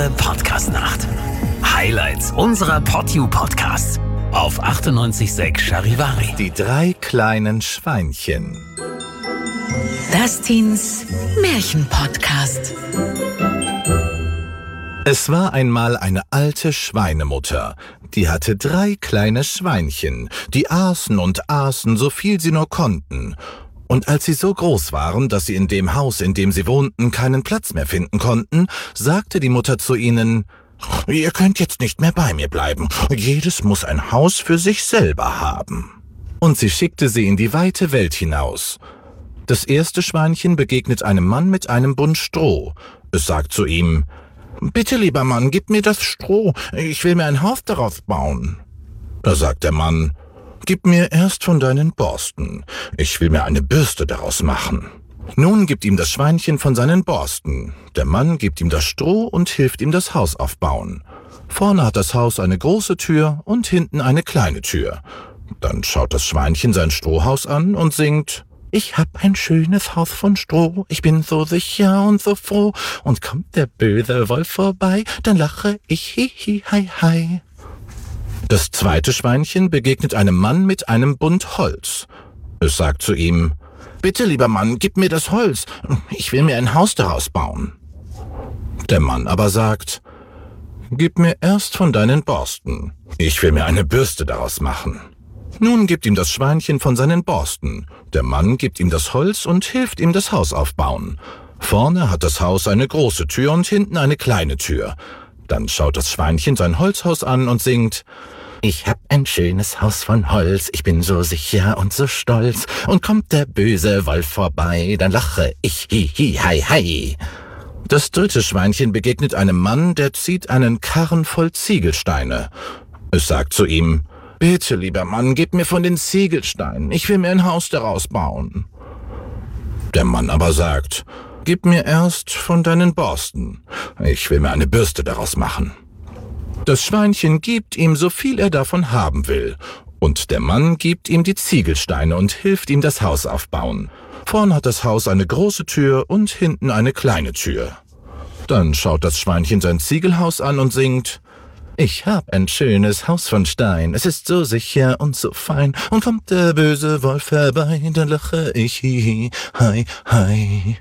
neue Podcast-Nacht. Highlights unserer PodU-Podcasts auf 98.6 Charivari. Die 3 kleinen Schweinchen. Dustins Märchen-Podcast. Es war einmal eine alte Schweinemutter, die hatte 3 kleine Schweinchen, die aßen und aßen, so viel sie nur konnten. Und als sie so groß waren, dass sie in dem Haus, in dem sie wohnten, keinen Platz mehr finden konnten, sagte die Mutter zu ihnen: »Ihr könnt jetzt nicht mehr bei mir bleiben. Jedes muss ein Haus für sich selber haben.« Und sie schickte sie in die weite Welt hinaus. Das erste Schweinchen begegnet einem Mann mit einem Bund Stroh. Es sagt zu ihm: »Bitte, lieber Mann, gib mir das Stroh. Ich will mir ein Haus daraus bauen.« Da sagt der Mann: »Gib mir erst von deinen Borsten. Ich will mir eine Bürste daraus machen.« Nun gibt ihm das Schweinchen von seinen Borsten. Der Mann gibt ihm das Stroh und hilft ihm das Haus aufbauen. Vorne hat das Haus eine große Tür und hinten eine kleine Tür. Dann schaut das Schweinchen sein Strohhaus an und singt: »Ich hab ein schönes Haus von Stroh, ich bin so sicher und so froh. Und kommt der böse Wolf vorbei, dann lache ich hihi hi hi.« Das zweite Schweinchen begegnet einem Mann mit einem Bund Holz. Es sagt zu ihm: »Bitte, lieber Mann, gib mir das Holz. Ich will mir ein Haus daraus bauen.« Der Mann aber sagt: »Gib mir erst von deinen Borsten. Ich will mir eine Bürste daraus machen.« Nun gibt ihm das Schweinchen von seinen Borsten. Der Mann gibt ihm das Holz und hilft ihm das Haus aufbauen. Vorne hat das Haus eine große Tür und hinten eine kleine Tür. Dann schaut das Schweinchen sein Holzhaus an und singt: »Ich hab ein schönes Haus von Holz, ich bin so sicher und so stolz. Und kommt der böse Wolf vorbei, dann lache ich hihi hi hi.« Das dritte Schweinchen begegnet einem Mann, der zieht einen Karren voll Ziegelsteine. Es sagt zu ihm: »Bitte, lieber Mann, gib mir von den Ziegelsteinen, ich will mir ein Haus daraus bauen.« Der Mann aber sagt: »Gib mir erst von deinen Borsten, ich will mir eine Bürste daraus machen.« Das Schweinchen gibt ihm, so viel er davon haben will. Und der Mann gibt ihm die Ziegelsteine und hilft ihm das Haus aufbauen. Vorn hat das Haus eine große Tür und hinten eine kleine Tür. Dann schaut das Schweinchen sein Ziegelhaus an und singt: »Ich hab ein schönes Haus von Stein, es ist so sicher und so fein. Und kommt der böse Wolf herbei, dann lache ich hihi hi hi.«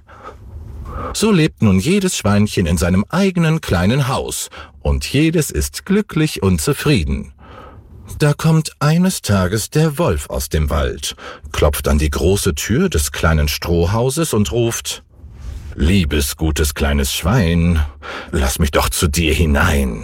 So lebt nun jedes Schweinchen in seinem eigenen kleinen Haus, und jedes ist glücklich und zufrieden. Da kommt eines Tages der Wolf aus dem Wald, klopft an die große Tür des kleinen Strohhauses und ruft: »Liebes, gutes kleines Schwein, lass mich doch zu dir hinein.«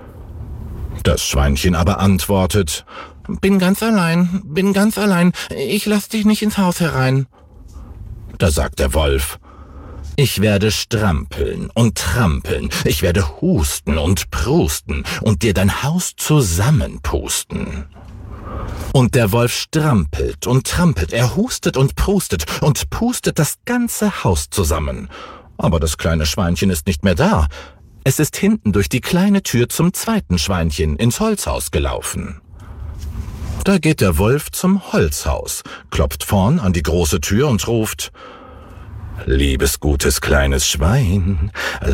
Das Schweinchen aber antwortet: »Bin ganz allein, ich lass dich nicht ins Haus herein.« Da sagt der Wolf: »Ich werde strampeln und trampeln, ich werde husten und prusten und dir dein Haus zusammenpusten.« Und der Wolf strampelt und trampelt, er hustet und pustet das ganze Haus zusammen. Aber das kleine Schweinchen ist nicht mehr da. Es ist hinten durch die kleine Tür zum zweiten Schweinchen ins Holzhaus gelaufen. Da geht der Wolf zum Holzhaus, klopft vorn an die große Tür und ruft: »Liebes, gutes, kleines Schwein,